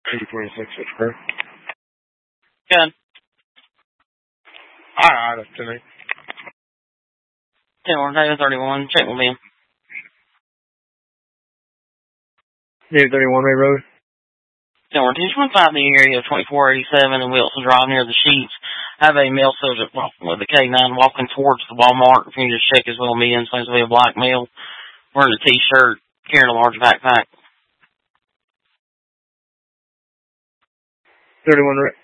226, that's correct. Good. Alright, that's to me. 10-31, check with me. David 31 Ray Road. 10-15, the area of 2487 and Wilson Drive near the Sheets. I have a male subject with the K9 walking towards the Walmart. If you can just check his well me in, seems to be a black male, wearing a t-shirt, carrying a large backpack. 31